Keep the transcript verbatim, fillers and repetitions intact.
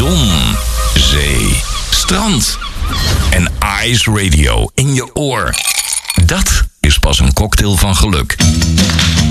Zon, zee, strand en Ice Radio in je oor. Dat is pas een cocktail van geluk.